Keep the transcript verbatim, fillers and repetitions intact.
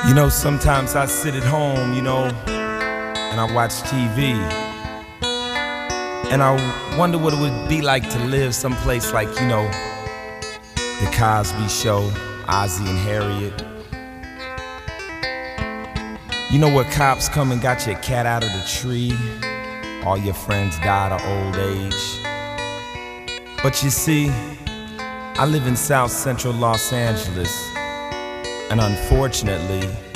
You know, sometimes I sit at home, you know, and I watch T V, and I wonder what it would be like to live someplace like, you know, The Cosby Show, Ozzie and Harriet. You know, where cops come and got your cat out of the tree, all your friends died of old age. But you see, I live in South Central Los Angeles, and unfortunately,